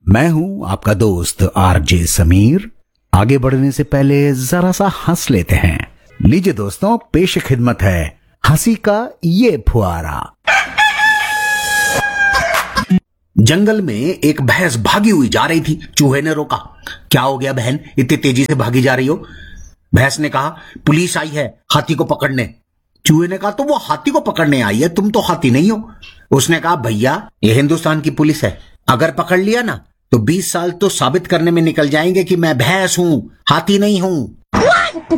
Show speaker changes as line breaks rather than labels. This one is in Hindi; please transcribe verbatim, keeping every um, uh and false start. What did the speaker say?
मैं हूं आपका दोस्त आरजे समीर। आगे बढ़ने से पहले जरा सा हंस लेते हैं। लीजिए दोस्तों, पेश खिदमत है हंसी का ये फुहारा। जंगल में एक भैंस भागी हुई जा रही थी। चूहे ने रोका। क्या हो गया बहन, इतनी तेजी से भागी जा रही हो? भैंस ने कहा, पुलिस आई है हाथी को पकड़ने। चूहे ने कहा, तो वो हाथी को पकड़ने आई है, तुम तो हाथी नहीं हो। उसने कहा, भैया ये हिंदुस्तान की पुलिस है, अगर पकड़ लिया ना तो बीस साल तो साबित करने में निकल जाएंगे कि मैं भैंस हूं, हाथी नहीं हूं।